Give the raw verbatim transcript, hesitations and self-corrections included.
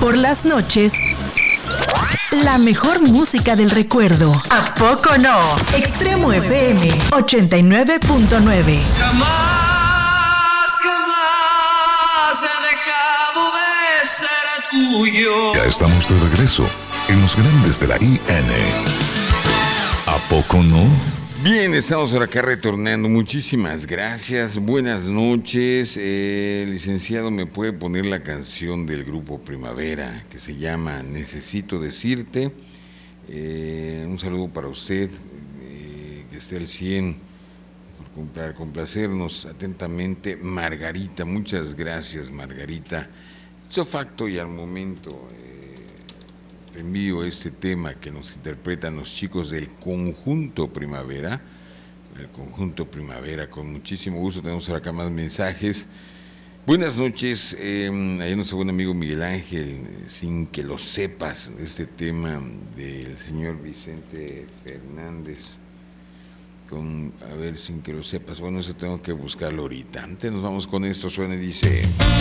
Por las noches, la mejor música del recuerdo. ¿A poco no? Extremo F M ochenta y nueve punto nueve. Jamás, jamás he dejado de ser tuyo. Ya estamos de regreso en los grandes de la I N. ¿A poco no? Bien, estamos por acá retornando. Muchísimas gracias. Buenas noches. Eh, licenciado, ¿me puede poner la canción del grupo Primavera que se llama Necesito Decirte? Eh, un saludo para usted, eh, que esté al cien, por complacernos atentamente. Margarita, muchas gracias, Margarita. Ipso facto y al momento eh, te envío este tema que nos interpretan los chicos del Conjunto Primavera. El Conjunto Primavera, con muchísimo gusto. Tenemos por acá más mensajes. Buenas noches, eh, hay nuestro buen amigo Miguel Ángel, eh, sin que lo sepas, este tema del señor Vicente Fernández, con, a ver, sin que lo sepas, bueno, eso tengo que buscarlo ahorita. Antes nos vamos con esto, suena y dice...